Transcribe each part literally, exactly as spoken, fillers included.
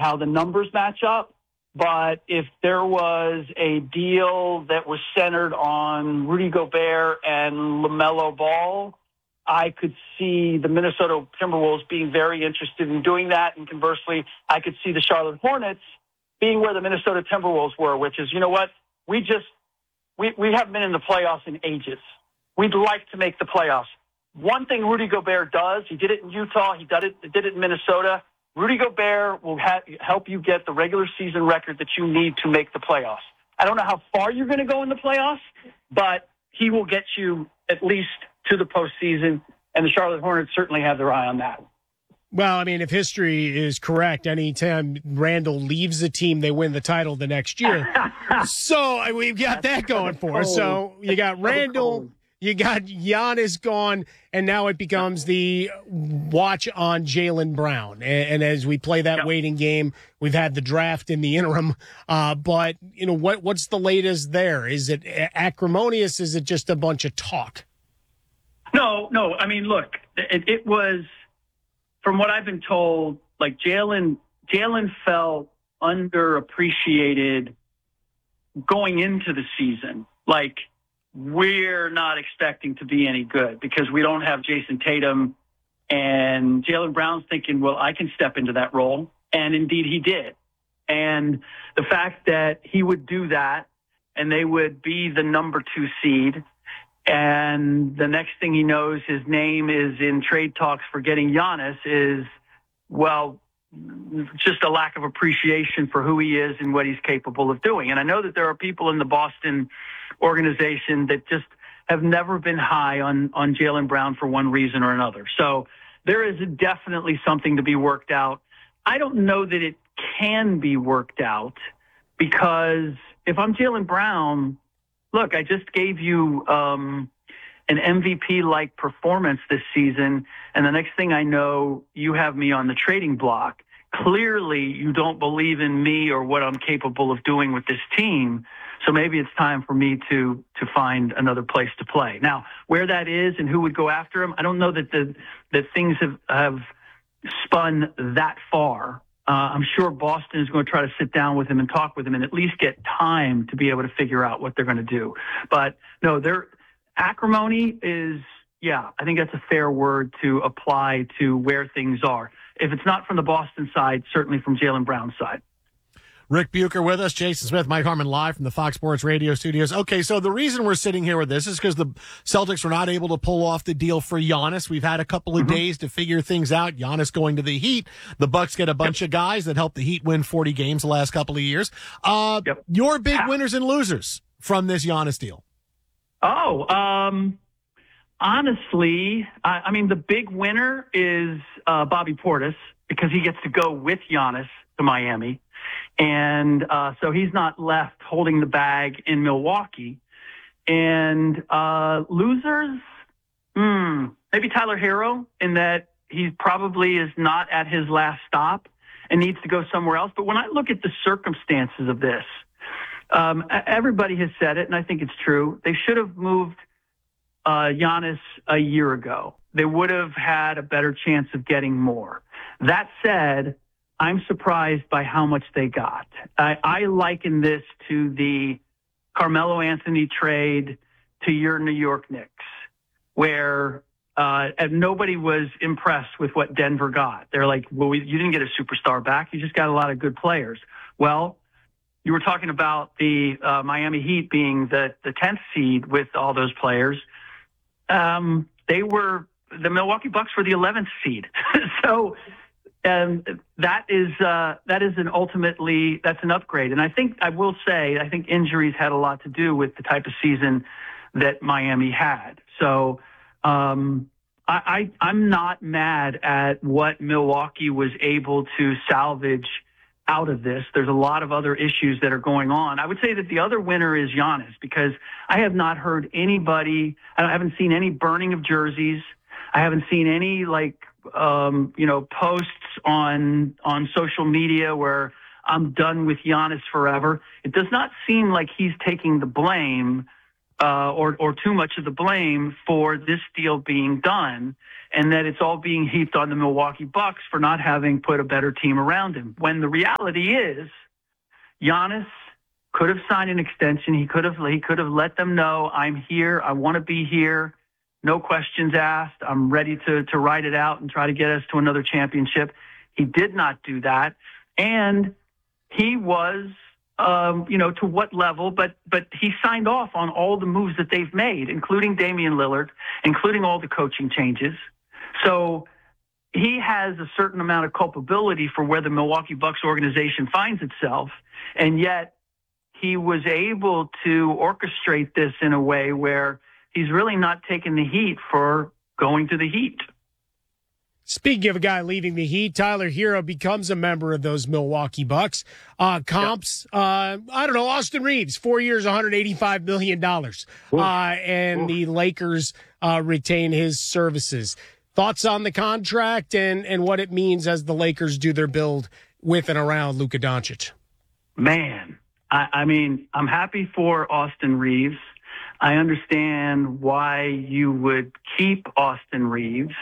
how the numbers match up. But if there was a deal that was centered on Rudy Gobert and LaMelo Ball, I could see the Minnesota Timberwolves being very interested in doing that. And conversely, I could see the Charlotte Hornets being where the Minnesota Timberwolves were, which is, you know what, we just, we, we haven't been in the playoffs in ages. We'd like to make the playoffs. One thing Rudy Gobert does, he did it in Utah, he did it, did it in Minnesota. Rudy Gobert will ha- help you get the regular season record that you need to make the playoffs. I don't know how far you're going to go in the playoffs, but he will get you at least to the postseason, and the Charlotte Hornets certainly have their eye on that. Well, I mean, if history is correct, anytime Randall leaves the team, they win the title the next year. So I mean, we've got That's that going for us. So you got Randall, you got Giannis gone, and now it becomes the watch on Jaylen Brown. And, and as we play that yep. waiting game, we've had the draft in the interim. Uh, but, you know, what what's the latest there? Is it acrimonious? Is it just a bunch of talk? No, no. I mean, look, it, it was, from what I've been told, like Jaylen, Jaylen felt underappreciated going into the season. Like, we're not expecting to be any good because we don't have Jason Tatum, and Jaylen Brown's thinking, well, I can step into that role. And indeed he did. And the fact that he would do that and they would be the number two seed, and the next thing he knows, his name is in trade talks for getting Giannis, is, well, just a lack of appreciation for who he is and what he's capable of doing. And I know that there are people in the Boston organization that just have never been high on, on Jaylen Brown for one reason or another. So there is definitely something to be worked out. I don't know that it can be worked out, because if I'm Jaylen Brown, look, I just gave you um, an M V P-like performance this season, and the next thing I know, you have me on the trading block. Clearly, you don't believe in me or what I'm capable of doing with this team, so maybe it's time for me to to find another place to play. Now, where that is and who would go after him, I don't know that the that things have, have spun that far. Uh, I'm sure Boston is going to try to sit down with him and talk with him and at least get time to be able to figure out what they're going to do. But no, their acrimony is, yeah, I think that's a fair word to apply to where things are. If it's not from the Boston side, certainly from Jaylen Brown's side. Rick Bucher with us, Jason Smith, Mike Harmon live from the Fox Sports Radio studios. Okay, so the reason we're sitting here with this is because the Celtics were not able to pull off the deal for Giannis. We've had a couple of mm-hmm. days to figure things out. Giannis going to the Heat. The Bucks get a bunch yep. of guys that helped the Heat win forty games the last couple of years. Uh, yep. Your big winners and losers from this Giannis deal? Oh, um, honestly, I, I mean, the big winner is uh, Bobby Portis, because he gets to go with Giannis to Miami. And uh, so he's not left holding the bag in Milwaukee. And uh, losers, hmm, maybe Tyler Hero, in that he probably is not at his last stop and needs to go somewhere else. But when I look at the circumstances of this, um, everybody has said it, and I think it's true. They should have moved uh, Giannis a year ago. They would have had a better chance of getting more. That said, I'm surprised by how much they got. I, I liken this to the Carmelo Anthony trade to your New York Knicks, where uh, and nobody was impressed with what Denver got. They're like, well, we, you didn't get a superstar back. You just got a lot of good players. Well, you were talking about the uh, Miami Heat being the, the tenth seed with all those players. Um, they were, the Milwaukee Bucks were the eleventh seed. So, And that is uh, that is an ultimately that's an upgrade. And I think I will say I think injuries had a lot to do with the type of season that Miami had. So um, I, I I'm not mad at what Milwaukee was able to salvage out of this. There's a lot of other issues that are going on. I would say that the other winner is Giannis, because I have not heard anybody. I haven't seen any burning of jerseys. I haven't seen any like. Um, you know, posts on on social media where I'm done with Giannis forever. It does not seem like he's taking the blame uh, or or too much of the blame for this deal being done. and that it's all being heaped on the Milwaukee Bucks for not having put a better team around him. When the reality is, Giannis could have signed an extension. He could have he could have let them know, I'm here, I want to be here, no questions asked. I'm ready to to ride it out and try to get us to another championship. He did not do that, and he was, um, you know, to what level? But but he signed off on all the moves that they've made, including Damian Lillard, including all the coaching changes. So he has a certain amount of culpability for where the Milwaukee Bucks organization finds itself, and yet he was able to orchestrate this in a way where he's really not taking the heat for going to the Heat. Speaking of a guy leaving the Heat, Tyler Hero becomes a member of those Milwaukee Bucks. Uh, comps, yep. uh, I don't know, Austin Reeves, four years, one hundred eighty-five million dollars. Uh, and Oof. the Lakers uh, retain his services. Thoughts on the contract and, and what it means as the Lakers do their build with and around Luka Doncic? Man, I, I mean, I'm happy for Austin Reeves. I understand why you would keep Austin Reeves.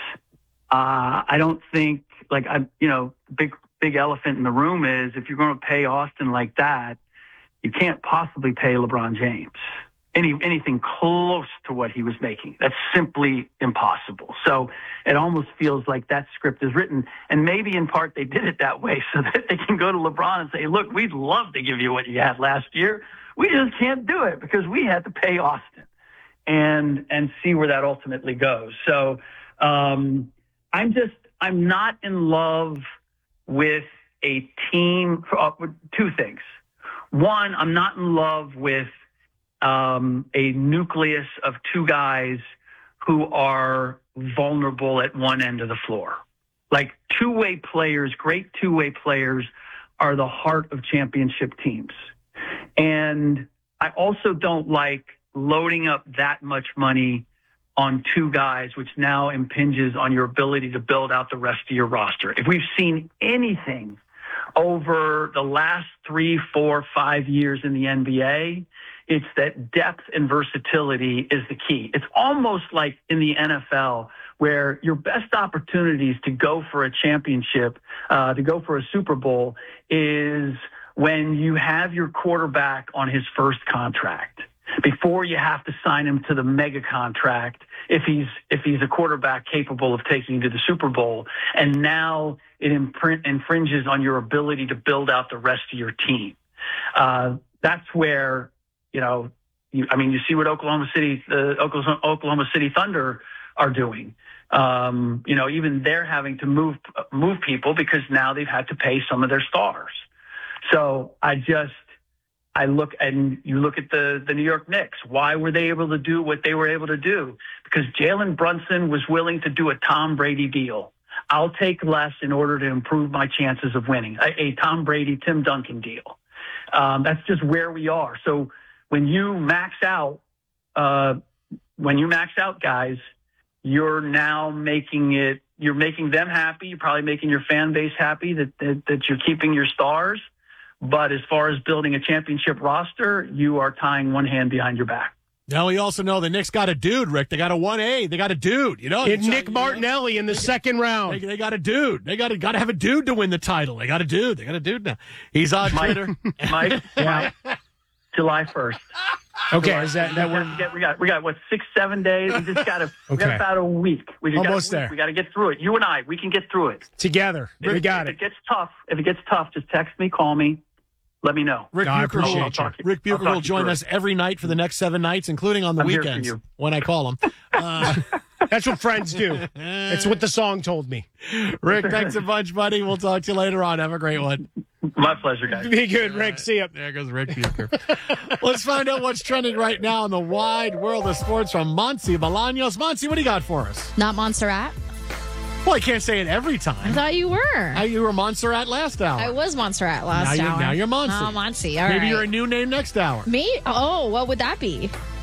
Uh, I don't think, like, I, you know, big, big elephant in the room is if you're going to pay Austin like that, you can't possibly pay LeBron James any anything close to what he was making. That's simply impossible. So it almost feels like that script is written, and maybe in part they did it that way so that they can go to LeBron and say, look, we'd love to give you what you had last year. We just can't do it because we had to pay Austin, and and see where that ultimately goes. So um, I'm just, I'm not in love with a team for uh, two things. One, I'm not in love with um, a nucleus of two guys who are vulnerable at one end of the floor. Like two-way players, great two-way players are the heart of championship teams. And I also don't like loading up that much money on two guys, which now impinges on your ability to build out the rest of your roster. If we've seen anything over the last three, four, five years in the N B A, it's that depth and versatility is the key. It's almost like in the N F L where your best opportunities to go for a championship, uh, to go for a Super Bowl is when you have your quarterback on his first contract, before you have to sign him to the mega contract if he's if he's a quarterback capable of taking you to the Super Bowl. And now it imprint, infringes on your ability to build out the rest of your team. Uh, that's where, you know, you, I mean, you see what Oklahoma City, the Oklahoma, Oklahoma City Thunder are doing. Um, you know, even they're having to move move people because now they've had to pay some of their stars. So I just, I look and you look at the, the New York Knicks. Why were they able to do what they were able to do? Because Jalen Brunson was willing to do a Tom Brady deal. I'll take less in order to improve my chances of winning. A, a Tom Brady, Tim Duncan deal. Um, that's just where we are. So when you max out, uh, when you max out guys, you're now making it, you're making them happy. You're probably making your fan base happy that, that, that you're keeping your stars. But as far as building a championship roster, you are tying one hand behind your back. Now we also know the Knicks got a dude, Rick. They got a one A. They got a dude. You know, it's Nick Martinelli in the second round. They, they got a dude. They got to got to have a dude to win the title. They got a dude. They got a dude now. He's on Mike, Twitter. Mike, Mike, July first. Okay, July, is that that we we're got, we got we got what six seven days? We just got to. We Okay. got about a week. We just Almost got a week. there. We got to get through it. You and I, we can get through it. together? We If- got if it. it gets tough, if it gets tough, just text me, call me, let me know. Rick No, I Bucher will, appreciate you. Rick I'll Bucher talk will you join through us every night for the next seven nights, including on the I'm here for weekends you. when I call him. Uh, That's what friends do. It's what the song told me. Rick, thanks a bunch, buddy. We'll talk to you later on. Have a great one. My pleasure, guys. Be good, Rick. See ya. There goes Rick Bucher. Let's find out what's trending right now in the wide world of sports from Monty Bolaños. Monty, what do you got for us? Not Montserrat? Well, I can't say it every I time. thought you were. I, you were Montserrat last hour. I was Montserrat last now you're, hour. Now you're Monty. Oh, Monty. All Maybe right. you're a new name next hour. Me? Oh, what would that be?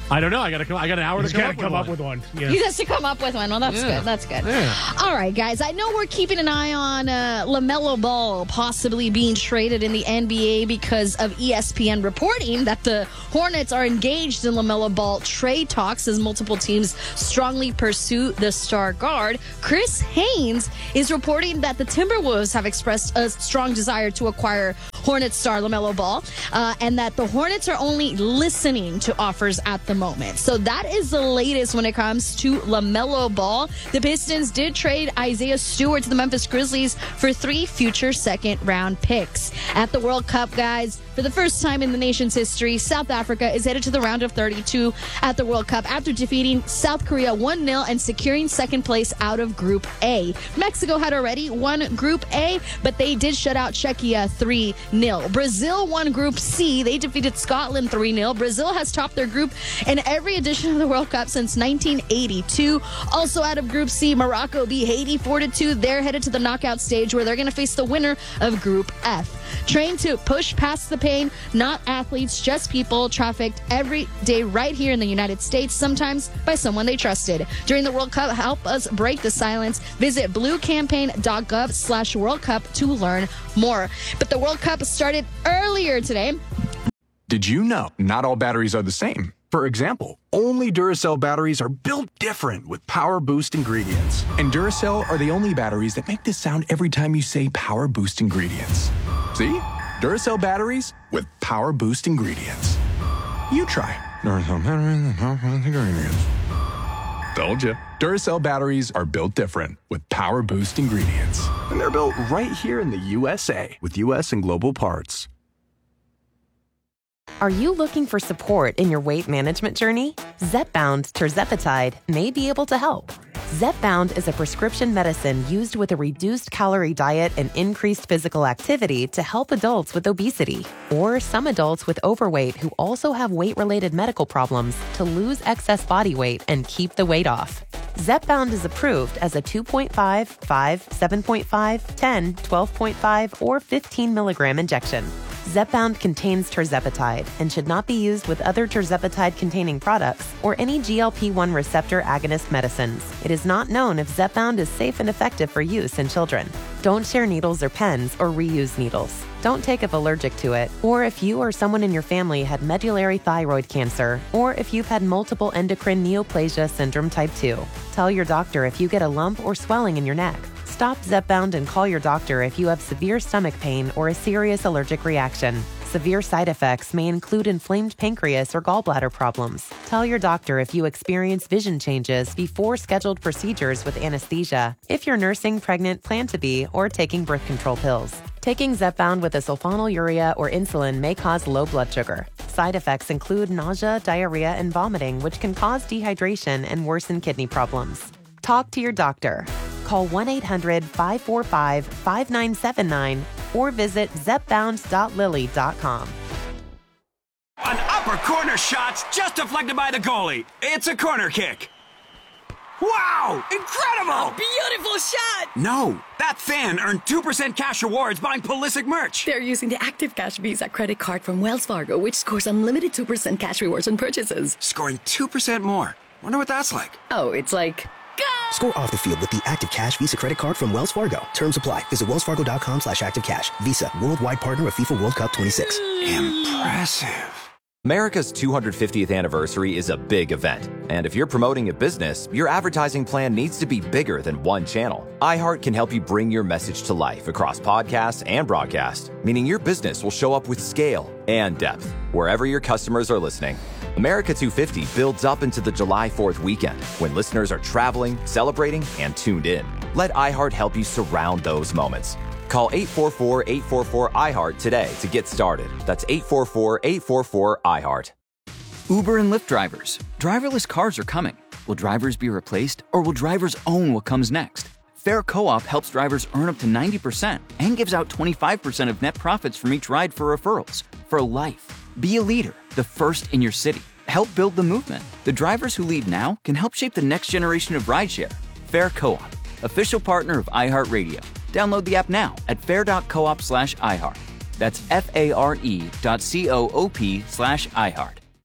I don't know. I got to. I got an hour He's to come, got up, to come with up with one. Yeah. He has to come up with one. Well, that's Yeah. good. That's good. Yeah. All right, guys. I know we're keeping an eye on uh, LaMelo Ball possibly being traded in the N B A because of E S P N reporting that the Hornets are engaged in LaMelo Ball trade talks as multiple teams strongly pursue the star guard. Chris Haynes is reporting that the Timberwolves have expressed a strong desire to acquire Hornets star LaMelo Ball, uh, and that the Hornets are only listening to offers at the moment. So that is the latest when it comes to LaMelo Ball. The Pistons did trade Isaiah Stewart to the Memphis Grizzlies for three future second-round picks. At the World Cup, guys, for the first time in the nation's history, South Africa is headed to the round of thirty-two at the World Cup after defeating South Korea one nil and securing second place out of Group A. Mexico had already won Group A, but they did shut out Czechia three nil. Brazil won Group C. They defeated Scotland three nil. Brazil has topped their group in every edition of the World Cup since nineteen eighty-two. Also out of Group C, Morocco beat Haiti four to two. They're headed to the knockout stage where they're going to face the winner of Group F. Trained to push past the pain, not athletes, just people trafficked every day right here in the United States, sometimes by someone they trusted. During the World Cup, help us break the silence. Visit bluecampaign.gov slash World Cup to learn more. But the World Cup started earlier today. Did you know not all batteries are the same? For example, only Duracell batteries are built different with Power Boost ingredients. And Duracell are the only batteries that make this sound every time you say Power Boost ingredients. See? Duracell batteries with Power Boost ingredients. You try. Duracell batteries with Power Boost ingredients. Told you. Duracell batteries are built different with Power Boost ingredients. And they're built right here in the U S A with U S and global parts. Are you looking for support in your weight management journey? Zepbound tirzepatide may be able to help. Zepbound is a prescription medicine used with a reduced calorie diet and increased physical activity to help adults with obesity or some adults with overweight who also have weight-related medical problems to lose excess body weight and keep the weight off. Zepbound is approved as a two point five, five, seven point five, ten, twelve point five, or fifteen milligram injection. Zepbound contains tirzepatide and should not be used with other tirzepatide-containing products or any G L P one receptor agonist medicines. It is not known if Zepbound is safe and effective for use in children. Don't share needles or pens or reuse needles. Don't take if allergic to it, or if you or someone in your family had medullary thyroid cancer, or if you've had multiple endocrine neoplasia syndrome type two. Tell your doctor if you get a lump or swelling in your neck. Stop Zepbound and call your doctor if you have severe stomach pain or a serious allergic reaction. Severe side effects may include inflamed pancreas or gallbladder problems. Tell your doctor if you experience vision changes before scheduled procedures with anesthesia, if you're nursing, pregnant, plan to be, or taking birth control pills. Taking Zepbound with a sulfonylurea or insulin may cause low blood sugar. Side effects include nausea, diarrhea, and vomiting, which can cause dehydration and worsen kidney problems. Talk to your doctor. Call one eight hundred, five four five, five nine seven nine or visit zepbound dot lilly dot com. An upper corner shot's just deflected by the goalie. It's a corner kick. Wow! Incredible! Beautiful shot! No, that fan earned two percent cash rewards buying Pulisic merch. They're using the Active Cash Visa credit card from Wells Fargo, which scores unlimited two percent cash rewards on purchases. Scoring two percent more. Wonder what that's like. Oh, it's like... Go! Score off the field with the Active Cash Visa credit card from Wells Fargo. Terms apply. Visit wellsfargo.com slash activecash. Visa, worldwide partner of FIFA World Cup twenty-six. Impressive. America's two hundred fiftieth anniversary is a big event, and if you're promoting a business, your advertising plan needs to be bigger than one channel. iHeart can help you bring your message to life across podcasts and broadcast, meaning your business will show up with scale and depth wherever your customers are listening. America two fifty builds up into the July fourth weekend when listeners are traveling, celebrating, and tuned in. Let iHeart help you surround those moments. Call eight four four, eight four four, I heart today to get started. That's eight four four, eight four four, I heart. Uber and Lyft drivers. Driverless cars are coming. Will drivers be replaced, or will drivers own what comes next? Fair Co-op helps drivers earn up to ninety percent and gives out twenty-five percent of net profits from each ride for referrals. For life. Be a leader, the first in your city. Help build the movement. The drivers who lead now can help shape the next generation of rideshare. Fair Co-op, official partner of iHeartRadio. Download the app now at fair.coop slash iHeart. That's F-A-R-E dot C-O-O-P slash iHeart.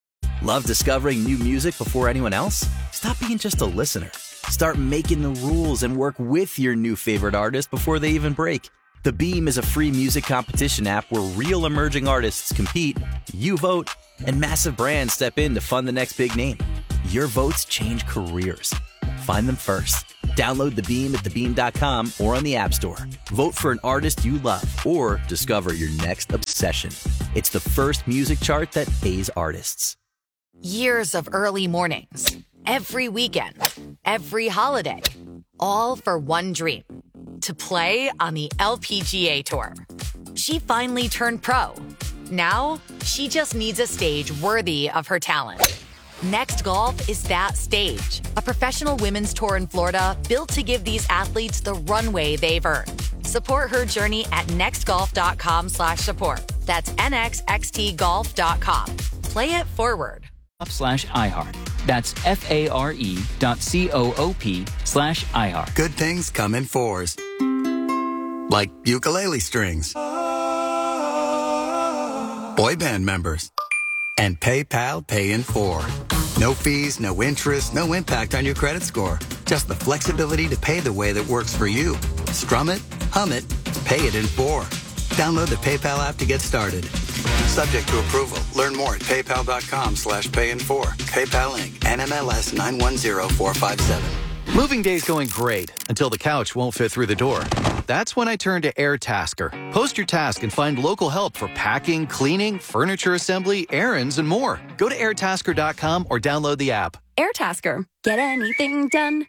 Love discovering new music before anyone else? Stop being just a listener. Start making the rules and work with your new favorite artist before they even break. The Beam is a free music competition app where real emerging artists compete, you vote, and massive brands step in to fund the next big name. Your votes change careers. Find them first. Download The Beam at the beam dot com or on the App Store. Vote for an artist you love or discover your next obsession. It's the first music chart that pays artists. Years of early mornings, every weekend, every holiday, all for one dream, to play on the L P G A Tour. She finally turned pro. Now, she just needs a stage worthy of her talent. Next Golf is that stage, a professional women's tour in Florida built to give these athletes the runway they've earned. Support her journey at nextgolf.com slash support. That's nxxt golf dot com. Play it forward. Slash iHeart. That's F-A-R-E dot C-O-O-P slash iHeart. Good things come in fours. Like ukulele strings. Boy band members. And PayPal Pay in four. No fees, no interest, no impact on your credit score. Just the flexibility to pay the way that works for you. Strum it, hum it, pay it in four. Download the PayPal app to get started. Subject to approval. Learn more at paypal.com slash pay in four. PayPal Incorporated. N M L S nine one zero four five seven. Moving day's going great until the couch won't fit through the door. That's when I turn to AirTasker. Post your task and find local help for packing, cleaning, furniture assembly, errands, and more. Go to air tasker dot com or download the app. AirTasker. Get anything done.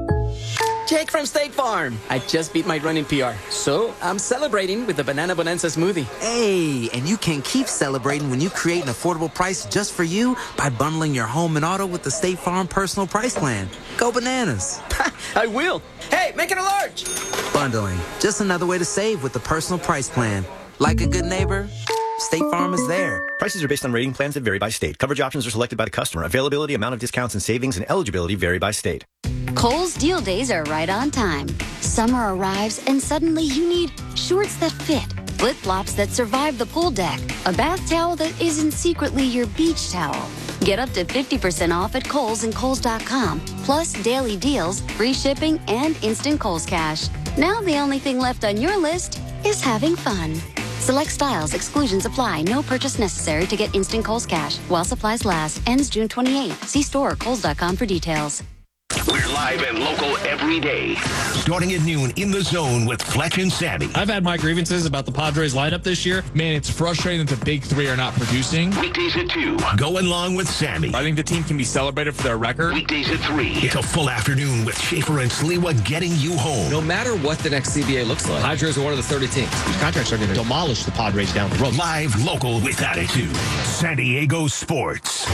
Jake from State Farm. I just beat my running P R, so I'm celebrating with a Banana Bonanza smoothie. Hey, and you can keep celebrating when you create an affordable price just for you by bundling your home and auto with the State Farm Personal Price Plan. Go bananas. I will. Hey, make it a large. Bundling. Just another way to save with the Personal Price Plan. Like a good neighbor, State Farm is there. Prices are based on rating plans that vary by state. Coverage options are selected by the customer. Availability, amount of discounts and savings, and eligibility vary by state. Kohl's deal days are right on time. Summer arrives and suddenly you need shorts that fit, flip-flops that survive the pool deck, a bath towel that isn't secretly your beach towel. Get up to fifty percent off at Kohl's and Kohl's dot com, plus daily deals, free shipping, and instant Kohl's Cash. Now the only thing left on your list is having fun. Select styles, exclusions apply. No purchase necessary to get instant Kohl's Cash. While supplies last. Ends June twenty-eighth. See store or Kohl's dot com for details. We're live and local every day. Starting at noon in the zone with Fletch and Sammy. I've had my grievances about the Padres lineup this year. Man, it's frustrating that the big three are not producing. Weekdays at two. Going long with Sammy. I think the team can be celebrated for their record. Weekdays at three. It's a full afternoon with Schaefer and Sliwa getting you home. No matter what the next C B A looks like, Padres are one of the thirty teams. These contracts are going to demolish the Padres down the road. Live, local with attitude. San Diego Sports.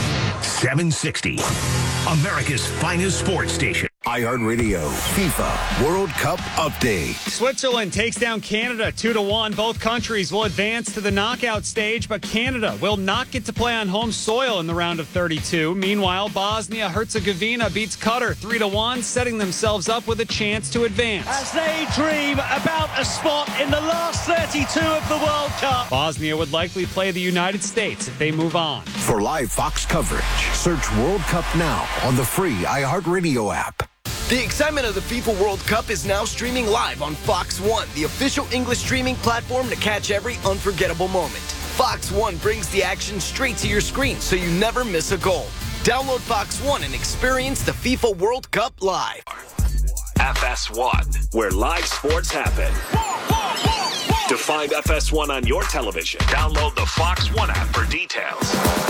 seven sixty. America's finest sports station. iHeartRadio FIFA World Cup update. Switzerland takes down Canada two to one. Both countries will advance to the knockout stage, but Canada will not get to play on home soil in the round of thirty-two. Meanwhile, Bosnia-Herzegovina beats Qatar three to one, setting themselves up with a chance to advance. As they dream about a spot in the last thirty-two of the World Cup. Bosnia would likely play the United States if they move on. For live Fox coverage, search World Cup now on the free iHeartRadio app. The excitement of the FIFA World Cup is now streaming live on Fox One, the official English streaming platform to catch every unforgettable moment. Fox One brings the action straight to your screen so you never miss a goal. Download Fox One and experience the FIFA World Cup live. F S one, where live sports happen. To find F S one on your television, download the Fox One app for details.